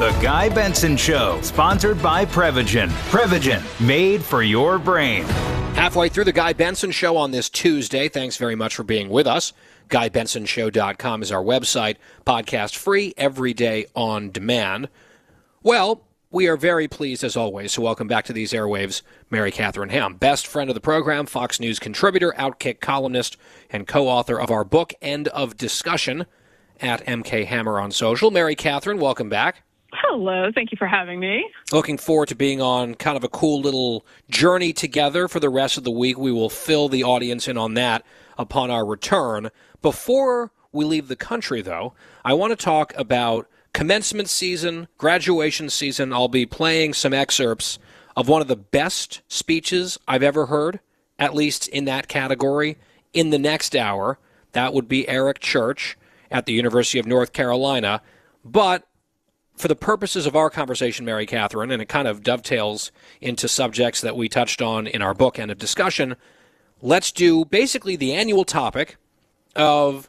The Guy Benson Show, sponsored by Prevagen. Prevagen, made for your brain. Halfway through the Guy Benson Show on this Tuesday. Thanks very much for being with us. GuyBensonShow.com is our website. Podcast free, every day on demand. Well, we are very pleased, as always, to welcome back to these airwaves Mary Catherine Ham, best friend of the program, Fox News contributor, Outkick columnist, and co-author of our book, End of Discussion, at MK Hammer on social. Mary Catherine, welcome back. Hello. Thank you for having me. Looking forward to being on kind of a cool little journey together for the rest of the week. We will fill the audience in on that upon our return. Before we leave the country, though, I want to talk about commencement season, graduation season. I'll be playing some excerpts of one of the best speeches I've ever heard, at least in that category, in the next hour. That would be Eric Church at the University of North Carolina. But for the purposes of our conversation, Mary Catherine, and it kind of dovetails into subjects that we touched on in our book, End of Discussion, let's do basically the annual topic of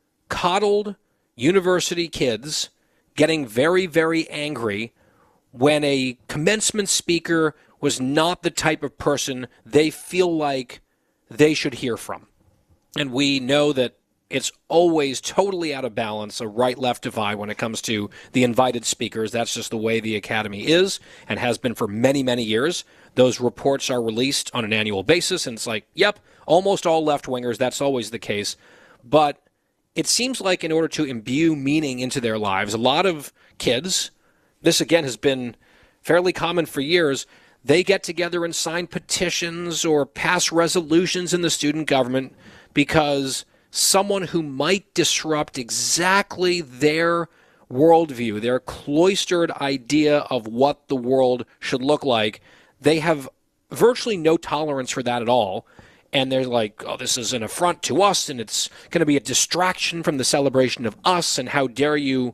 coddled university kids getting very, very angry when a commencement speaker was not the type of person they feel like they should hear from. And we know that it's always totally out of balance, a right-left divide when it comes to the invited speakers. That's just the way the Academy is and has been for many, many years. Those reports are released on an annual basis, and it's like, yep, almost all left-wingers, that's always the case. But it seems like in order to imbue meaning into their lives, a lot of kids, this again has been fairly common for years, they get together and sign petitions or pass resolutions in the student government because someone who might disrupt exactly their worldview, their cloistered idea of what the world should look like, they have virtually no tolerance for that at all. And they're like, oh, this is an affront to us, and it's going to be a distraction from the celebration of us, and how dare you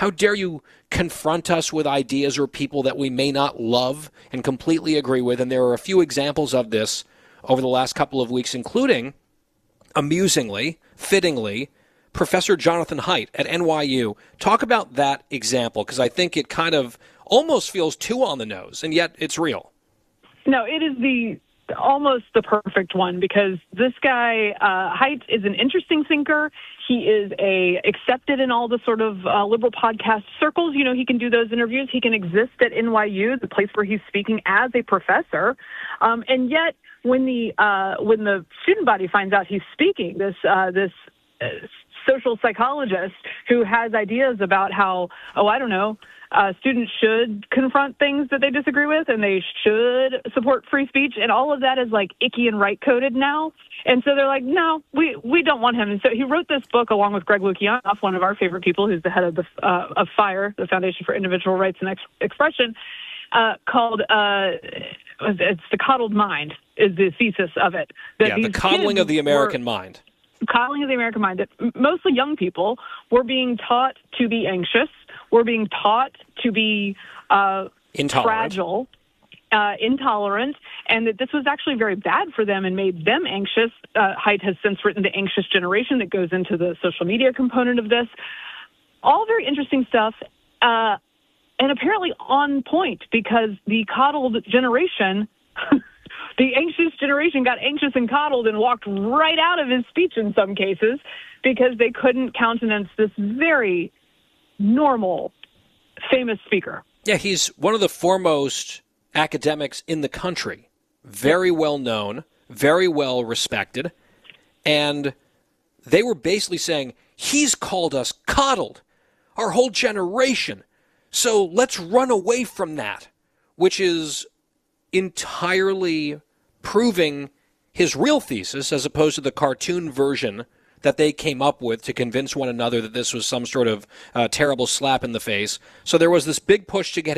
confront us with ideas or people that we may not love and completely agree with. And there are a few examples of this over the last couple of weeks, including, amusingly, fittingly, Professor Jonathan Haidt at NYU. Talk about that example, because I think it kind of almost feels too on the nose, and yet it's real. No, it is almost the perfect one, because this guy, Haidt, is an interesting thinker. He is accepted in all the sort of liberal podcast circles. You know, he can do those interviews. He can exist at NYU, the place where he's speaking as a professor. And yet, when the student body finds out he's speaking, this social psychologist who has ideas about how, students should confront things that they disagree with, and they should support free speech, and all of that is like icky and right-coded now. And so they're like, no, we don't want him. And so he wrote this book along with Greg Lukianoff, one of our favorite people, who's the head of of FIRE, the Foundation for Individual Rights and Expression, called it's The Coddled Mind is the thesis of it. The coddling of the American mind. Coddling of the American mind, that mostly young people were being taught to be anxious, were being taught to be fragile, intolerant, and that this was actually very bad for them and made them anxious. Haidt has since written The Anxious Generation that goes into the social media component of this. All very interesting stuff, and apparently on point, because the coddled generation... The anxious generation got anxious and coddled and walked right out of his speech in some cases because they couldn't countenance this very normal, famous speaker. Yeah, he's one of the foremost academics in the country. Very well known, very well respected. And they were basically saying, he's called us coddled, our whole generation. So let's run away from that, which is entirely proving his real thesis as opposed to the cartoon version that they came up with to convince one another that this was some sort of terrible slap in the face. So there was this big push to get